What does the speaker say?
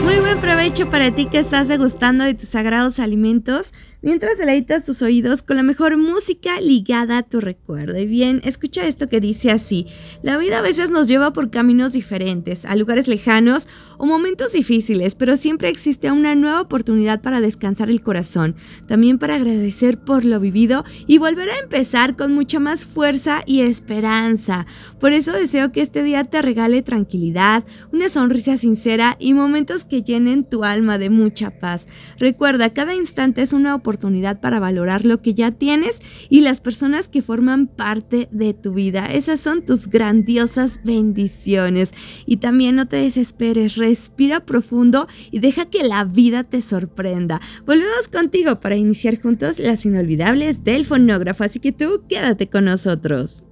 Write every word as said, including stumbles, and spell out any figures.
Muy buen provecho para ti que estás degustando de tus sagrados alimentos mientras deleitas tus oídos con la mejor música ligada a tu recuerdo. Y bien, escucha esto que dice así: la vida a veces nos lleva por caminos diferentes, a lugares lejanos o momentos difíciles, pero siempre existe una nueva oportunidad para descansar el corazón, también para agradecer por lo vivido y volver a empezar con mucha más fuerza y esperanza. Por eso deseo que este día te regale tranquilidad, una sonrisa sincera y momentos que llenen tu alma de mucha paz. Recuerda, cada instante es una oportunidad para valorar lo que ya tienes y las personas que forman parte de tu vida. Esas son tus grandiosas bendiciones. Y también no te desesperes, respira profundo y deja que la vida te sorprenda. Volvemos contigo para iniciar juntos las inolvidables del fonógrafo, así que tú quédate con nosotros.